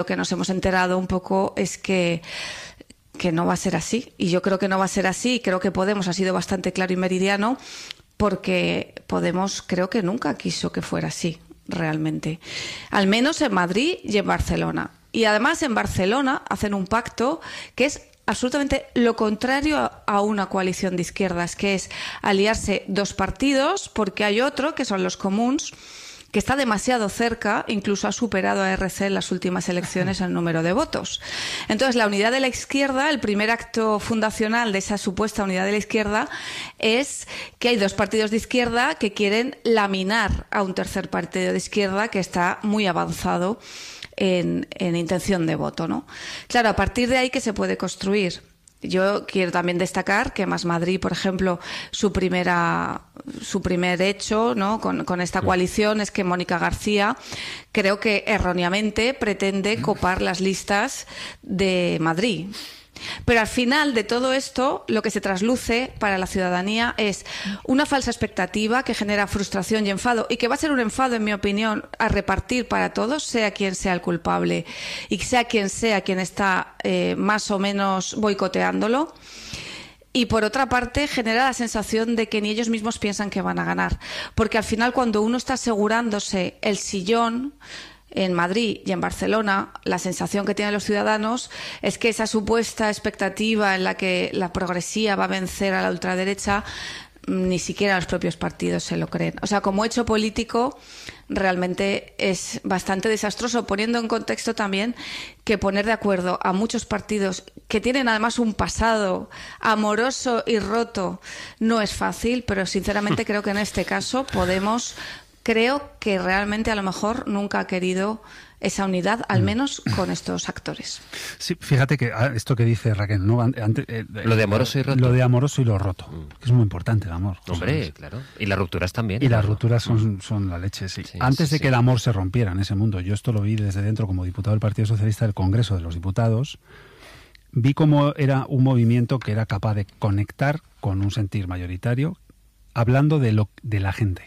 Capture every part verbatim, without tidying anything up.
Lo que nos hemos enterado un poco es que que no va a ser así, y yo creo que no va a ser así, y creo que Podemos ha sido bastante claro y meridiano, porque Podemos creo que nunca quiso que fuera así, realmente. Al menos en Madrid y en Barcelona. Y además en Barcelona hacen un pacto que es absolutamente lo contrario a una coalición de izquierdas, que es aliarse dos partidos, porque hay otro, que son los comuns, que está demasiado cerca, incluso ha superado a R C en las últimas elecciones en número de votos. Entonces, la unidad de la izquierda, el primer acto fundacional de esa supuesta unidad de la izquierda, es que hay dos partidos de izquierda que quieren laminar a un tercer partido de izquierda que está muy avanzado en, en intención de voto, ¿no? Claro, a partir de ahí, ¿qué se puede construir? Yo quiero también destacar que Más Madrid, por ejemplo, su primera su primer hecho, ¿no?, con, con esta coalición es que Mónica García, creo que erróneamente, pretende copar las listas de Madrid. Pero al final de todo esto, lo que se trasluce para la ciudadanía es una falsa expectativa que genera frustración y enfado, y que va a ser un enfado, en mi opinión, a repartir para todos, sea quien sea el culpable y sea quien sea quien está eh, más o menos boicoteándolo. Y por otra parte, genera la sensación de que ni ellos mismos piensan que van a ganar. Porque al final, cuando uno está asegurándose el sillón en Madrid y en Barcelona, la sensación que tienen los ciudadanos es que esa supuesta expectativa en la que la progresía va a vencer a la ultraderecha, ni siquiera los propios partidos se lo creen. O sea, como hecho político, realmente es bastante desastroso, poniendo en contexto también que poner de acuerdo a muchos partidos que tienen además un pasado amoroso y roto no es fácil, pero sinceramente creo que en este caso Podemos, creo que realmente a lo mejor nunca ha querido esa unidad, al menos con estos actores. Sí, fíjate que esto que dice Raquel, ¿no? Antes, eh, lo de amoroso y roto. Lo de amoroso y lo roto, que es muy importante el amor. Hombre, ¿sabes? claro. Y las rupturas también. Y las rupturas son, son la leche, sí. sí Antes sí, de que sí. el amor se rompiera en ese mundo, yo esto lo vi desde dentro como diputado del Partido Socialista del Congreso de los Diputados, vi cómo era un movimiento que era capaz de conectar con un sentir mayoritario, hablando de, lo, de la gente.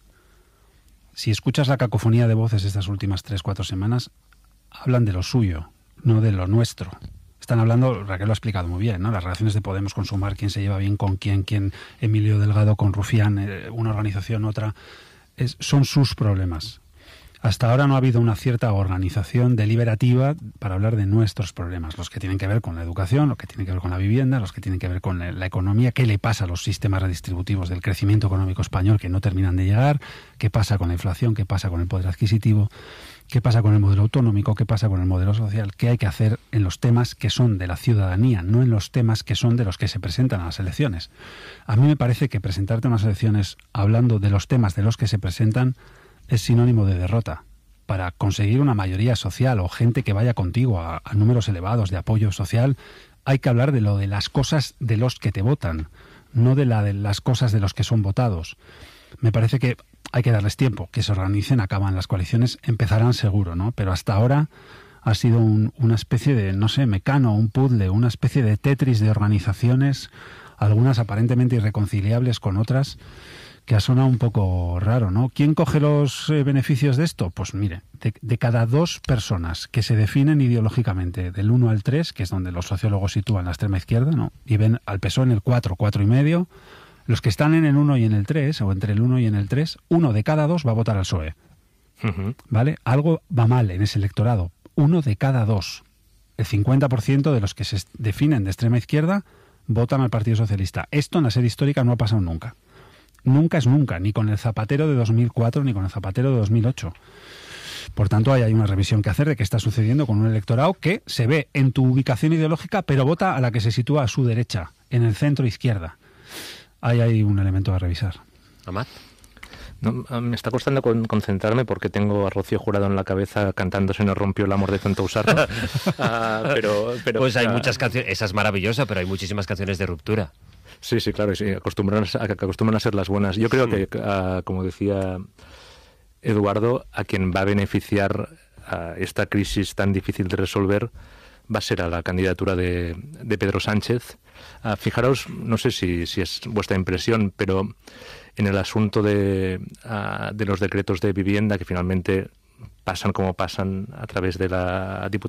Si escuchas la cacofonía de voces estas últimas tres, cuatro semanas, hablan de lo suyo, no de lo nuestro. Están hablando, Raquel lo ha explicado muy bien, ¿no? Las relaciones de Podemos con Sumar, quién se lleva bien con quién, quién Emilio Delgado con Rufián, eh, una organización, otra. Es, son sus problemas. Hasta ahora no ha habido una cierta organización deliberativa para hablar de nuestros problemas, los que tienen que ver con la educación, los que tienen que ver con la vivienda, los que tienen que ver con la economía, qué le pasa a los sistemas redistributivos del crecimiento económico español que no terminan de llegar, qué pasa con la inflación, qué pasa con el poder adquisitivo, qué pasa con el modelo autonómico, qué pasa con el modelo social, qué hay que hacer en los temas que son de la ciudadanía, no en los temas que son de los que se presentan a las elecciones. A mí me parece que presentarte a unas elecciones hablando de los temas de los que se presentan es sinónimo de derrota. Para conseguir una mayoría social o gente que vaya contigo a, a números elevados de apoyo social, hay que hablar de lo de las cosas de los que te votan, no de, la de las cosas de los que son votados. Me parece que hay que darles tiempo, que se organicen, acaban las coaliciones, empezarán seguro, ¿no? Pero hasta ahora ha sido un, una especie de, no sé, mecano, un puzzle, una especie de Tetris de organizaciones, algunas aparentemente irreconciliables con otras, que ha sonado un poco raro, ¿no? ¿Quién coge los eh, beneficios de esto? Pues mire, de, de cada dos personas que se definen ideológicamente del uno al tres, que es donde los sociólogos sitúan la extrema izquierda, ¿no? Y ven al P S O E en el cuatro, cuatro y medio, los que están en el uno y en el tres, o entre el uno y en el tres, uno de cada dos va a votar al P S O E. Uh-huh. ¿Vale? Algo va mal en ese electorado. Uno de cada dos. El cincuenta por ciento de los que se definen de extrema izquierda votan al Partido Socialista. Esto en la serie histórica no ha pasado nunca. Nunca es nunca, ni con el Zapatero de dos mil cuatro ni con el Zapatero de dos mil ocho. Por tanto, hay, hay una revisión que hacer de qué está sucediendo con un electorado que se ve en tu ubicación ideológica, pero vota a la que se sitúa a su derecha, en el centro izquierda. Ahí hay un elemento a revisar. ¿Amat? No, me está costando con, concentrarme porque tengo a Rocío Jurado en la cabeza cantando Se nos rompió el amor de tanto usarlo. uh, pero, pero, pues hay uh, muchas canciones, esa es maravillosa, pero hay muchísimas canciones de ruptura. Sí, sí, claro, sí, acostumbran a, acostumbran a ser las buenas. Yo creo sí. que, uh, como decía Eduardo, a quien va a beneficiar uh, esta crisis tan difícil de resolver va a ser a la candidatura de, de Pedro Sánchez. Uh, fijaros, no sé si, si es vuestra impresión, pero en el asunto de, uh, de los decretos de vivienda, que finalmente pasan como pasan a través de la Diputación